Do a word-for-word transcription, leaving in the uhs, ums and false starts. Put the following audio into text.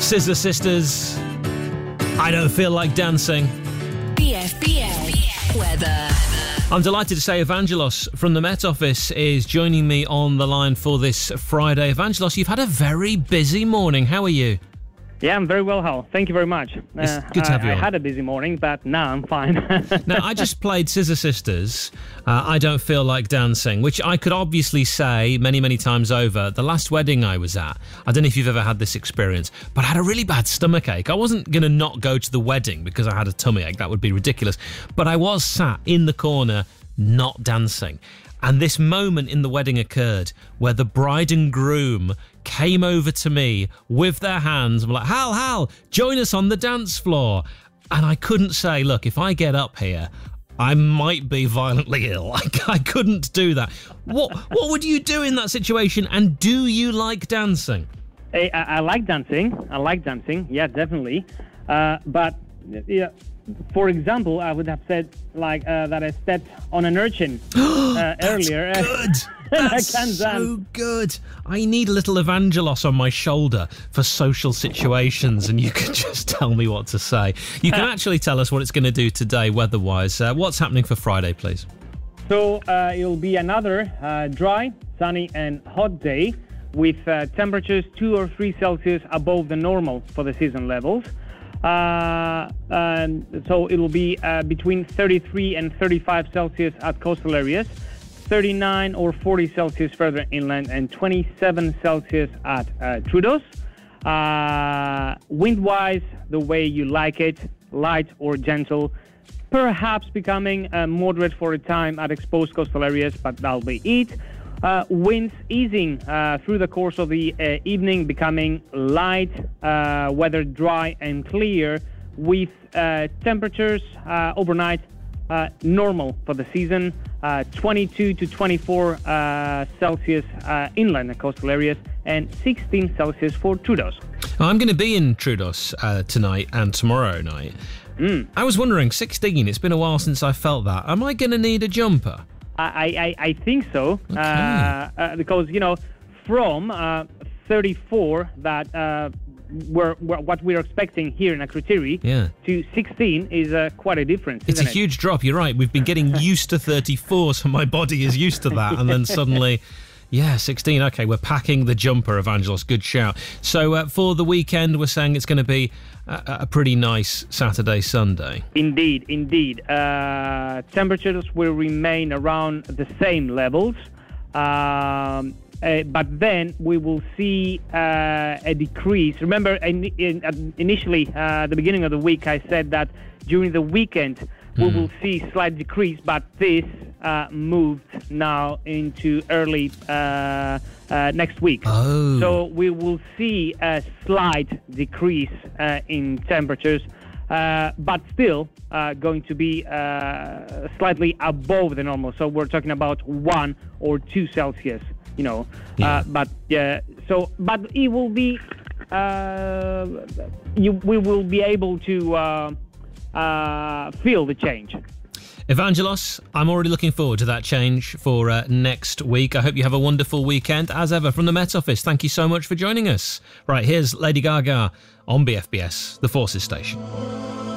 Scissor Sisters, I Don't Feel Like Dancing. B F B S weather. I'm delighted to say Evangelos from the Met Office is joining me on the line for this Friday. Evangelos, you've had a very busy morning. How are you? Yeah, I'm very well, Hal. Thank you very much. It's uh, good to have I, you on. I had a busy morning, but now I'm fine. Now, I just played Scissor Sisters, uh, I Don't Feel Like Dancing, which I could obviously say many, many times over. The last wedding I was at, I don't know if you've ever had this experience, but I had a really bad stomach ache. I wasn't going to not go to the wedding because I had a tummy ache. That would be ridiculous. But I was sat in the corner not dancing. And this moment in the wedding occurred where the bride and groom came over to me with their hands and were like, Hal, Hal, join us on the dance floor. And I couldn't say, look, if I get up here, I might be violently ill. I, I couldn't do that. What what would you do in that situation? And do you like dancing? I, I, I like dancing. I like dancing. Yeah, definitely. Uh, but, yeah. For example, I would have said like uh, that I stepped on an urchin uh, earlier. Good. That's I can't so dance. good. I need a little Evangelos on my shoulder for social situations, and you can just tell me what to say. You can actually tell us what it's going to do today weather-wise. Uh, what's happening for Friday, please? So uh, it'll be another uh, dry, sunny and hot day with uh, temperatures two or three Celsius above the normal for the season levels. Uh, and so it'll be uh, between thirty-three and thirty-five Celsius at coastal areas, thirty-nine or forty Celsius further inland, and twenty-seven Celsius at uh, Troodos. Uh, wind-wise, the way you like it, light or gentle, perhaps becoming uh, moderate for a time at exposed coastal areas, but that'll be it. Uh, winds easing uh, through the course of the uh, evening, becoming light, uh, weather dry and clear, with uh, temperatures uh, overnight uh, normal for the season, uh, twenty-two to twenty-four uh, Celsius uh, inland and coastal areas, and sixteen Celsius for Troodos. I'm going to be in Troodos uh, tonight and tomorrow night. Mm. I was wondering, sixteen, it's been a while since I felt that. Am I going to need a jumper? I, I, I think so, Okay. uh, uh, because, you know, from uh, thirty-four, that uh, we're, we're, what we're expecting here in Akrotiri, Yeah. to sixteen is uh, quite a difference, It's a isn't it? huge drop, you're right. We've been getting used to thirty-four, so my body is used to that, and then suddenly... Yeah, sixteen. Okay, we're packing the jumper, Evangelos. Good shout. So uh, for the weekend, we're saying it's going to be a, a pretty nice Saturday, Sunday. Indeed, indeed. Uh, temperatures will remain around the same levels, um, uh, but then we will see uh, a decrease. Remember, in, in, initially, uh, at the beginning of the week, I said that during the weekend, we Mm. will see slight decrease, but this uh, moved now into early uh, uh, next week. Oh. So we will see a slight decrease uh, in temperatures, uh, but still uh, going to be uh, slightly above the normal. So we're talking about one or two Celsius, you know. Yeah. Uh, but yeah, so but it will be. Uh, you we will be able to. Uh, Uh, feel the change. Evangelos, I'm already looking forward to that change for uh, next week. I hope you have a wonderful weekend. As ever, from the Met Office, thank you so much for joining us. Right, here's Lady Gaga on B F B S, the Forces Station.